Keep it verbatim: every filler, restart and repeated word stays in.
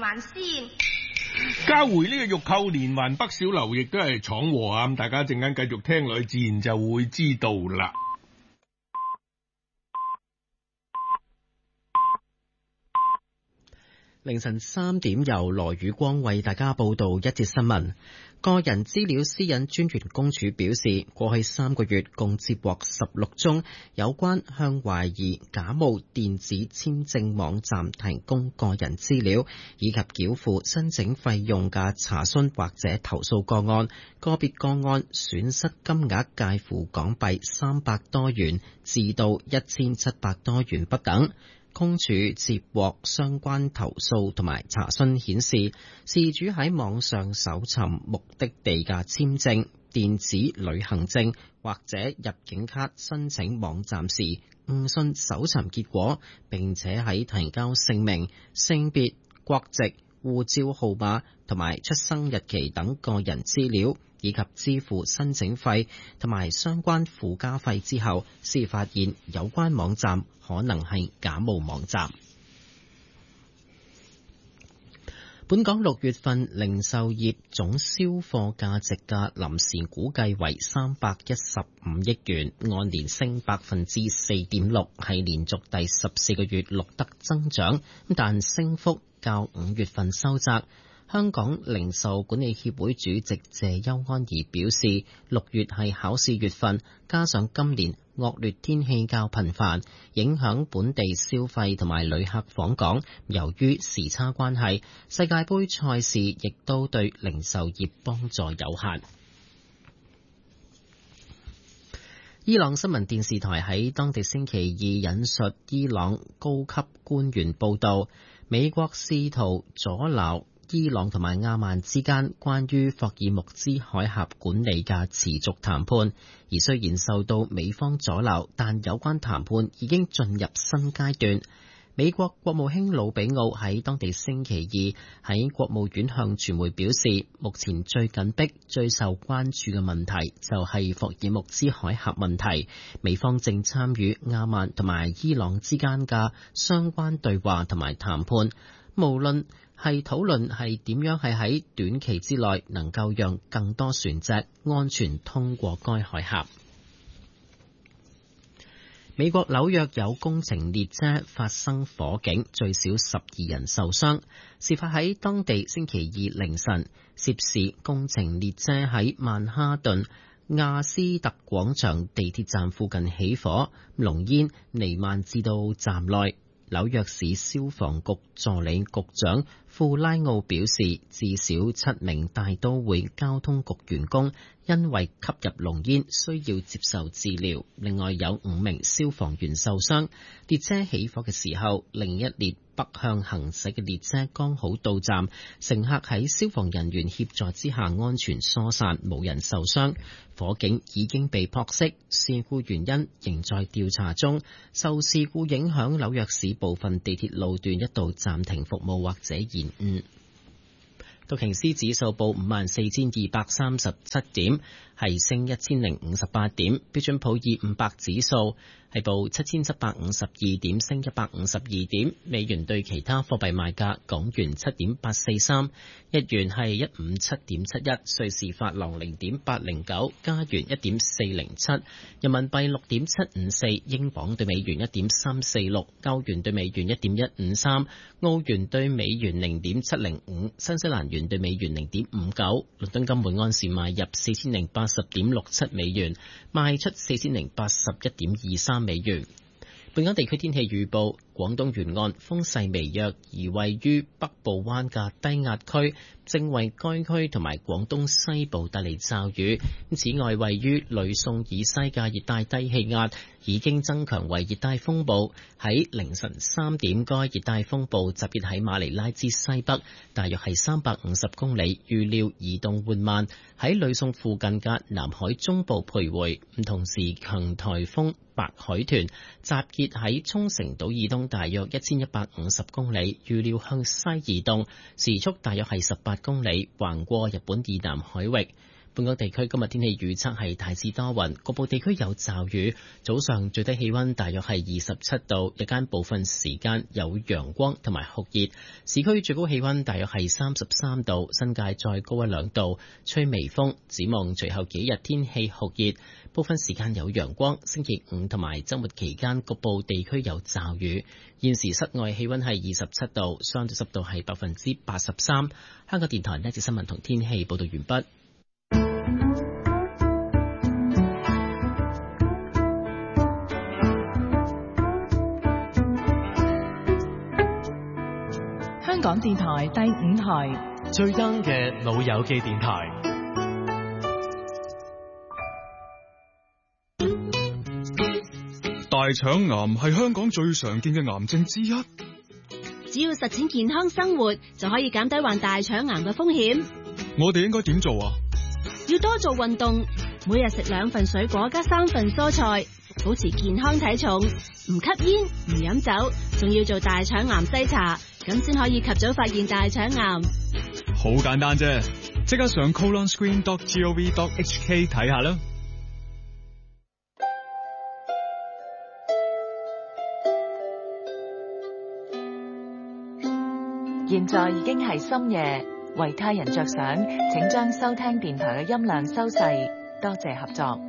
還先。 交回呢個玉扣連環北小樓，亦都係闖禍啊！咁大家陣間繼續聽落去，自然就會知道啦。 凌晨三點，由羅宇光為大家報道一節新聞。個人資料私隱專員公署表示，過去三個月共接獲十六宗有關向懷疑假冒電子簽證網站提供個人資料以及繳付申請費用嘅查詢或者投訴個案，個別個案損失金額介乎港幣三百多元至到一千七百多元不等。公署接獲相關投訴同埋查詢顯示，事主喺網上搜尋目的地嘅簽證、電子旅行證或者入境卡申請網站時，誤信搜尋結果，並且喺提交姓名、性別、國籍、護照號碼同埋出生日期等個人資料，以及支付申請費同埋相關附加費之後，先發現有關網站可能係假冒網站。本港六月份零售業總銷貨價值嘅臨時估計為三百一十五億元，按年升百分之四點六，係連續第十四個月錄得增長，但升幅較五月份收窄。香港零售管理協會主席謝邱安儀表示，六月係考試月份，加上今年惡劣天氣較頻繁，影響本地消費同埋旅客訪港。由於時差關係，世界盃賽事亦都對零售業幫助有限。伊朗新聞電視台喺當地星期二引述伊朗高級官員報道，美國試圖阻撓伊朗同埋阿曼之間關於霍爾木茲海峽管理嘅持續談判，而雖然受到美方阻撓，但有關談判已經進入新階段。美國國務卿魯比奧喺當地星期二喺國務院向傳媒表示，目前最緊迫、最受關注嘅問題就係霍爾木茲海峽問題，美方正參與阿曼同埋伊朗之間嘅相關對話同埋談判，無論係討論係點樣係喺短期之內能夠讓更多船隻安全通過該海峽。美國紐約有工程列車發生火警，最少十二人受傷。事發喺當地星期二凌晨，涉事工程列車喺曼哈頓亞斯特廣場地鐵站附近起火，濃煙彌漫至到站內。紐約市消防局助理局長富拉奧表示，至少七名大都會交通局員工因為吸入濃煙需要接受治療，另外有五名消防員受傷。列車起火嘅時候，另一列北向行駛嘅列車剛好到站，乘客喺消防人員協助之下安全疏散，冇人受傷。火警已經被撲熄，事故原因仍在調查中。受事故影響，紐約市部分地鐵路段一度暫停服務或者延誤。道瓊斯指數報五萬四千二百三十七點，係升一千零五十八點。標準普爾五百指數係報七千七百五十二點，升一百五十二點。美元對其他貨幣賣價：港元七點八四三，日元係一五七點七一，瑞士法郎零點八零九，加元一點四零七，人民幣六點七五四，英鎊對美元一點三四六，歐元對美元一點一五三，澳元對美元零點七零五，新西蘭元對美元零點五九。倫敦金每安士買入四千零八十點六七美元，賣出四千零八十一點二三美元。本港地區天氣預報：廣東沿岸風勢微弱，而位於北部灣嘅低壓區正為該區同埋廣東西部帶嚟驟雨。此外，位於呂宋以西嘅熱帶低氣壓已經增強為熱帶風暴。喺凌晨三點，該熱帶風暴集結喺馬尼拉之西北，大約係三百五十公里，預料移動緩慢，喺呂宋附近嘅南海中部徘徊。同時，強颱風白海豚集結喺沖繩島以東大約一千一百五十公里，預料向西移動，時速大約係十八公里，橫過日本以南海域。 本港地區今日天氣預測係大致多雲，局部地區有驟雨。早上最低氣溫大約係二十七度，日間部分時間有陽光同埋酷熱。市區最高氣溫大約係三十三度，新界再高一兩度，吹微風。展望隨後幾日天氣酷熱，部分時間有陽光。星期五同埋週末期間局部地區有驟雨。現時室外氣溫係二十七度，相對濕度係百分之八十三。香港電台呢節新聞同天氣報道完畢。 香港電台第五台最 young 嘅老友記電台。 大腸癌係香港最常見嘅癌症之一。 只要實踐健康生活，就可以減低患大腸癌嘅風險。 我哋應該點做啊？ 要多做運動，每日食兩份水果加三份蔬菜，保持健康體重，唔吸煙唔飲酒，仲要做大腸癌篩查，咁先可以及早發現大腸癌。 好簡單啫，即刻上 colon screen dot gov dot h k 睇下啦。 現在已經係深夜，為他人着想，請將收聽電台嘅音量收細，多謝合作。